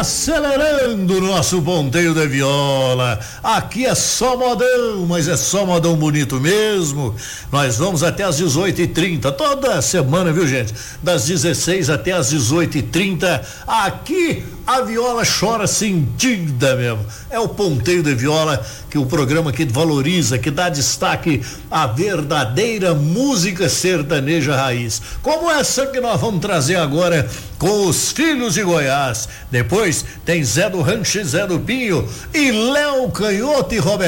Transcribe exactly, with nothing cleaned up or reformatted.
acelerando o nosso ponteio de viola. Aqui é só modão, mas é só modão bonito mesmo. Nós vamos até às dezoito e trinta, toda semana, viu, gente? Das dezesseis até às dezoito e trinta. Aqui a viola chora sentida mesmo. É o ponteio de viola, que o programa que valoriza, que dá destaque à verdadeira música sertaneja raiz. Como essa que nós vamos trazer agora com os Filhos de Goiás. Depois tem Zé do Rancho e Zé do Pinho e Léo Canhoto e Roberto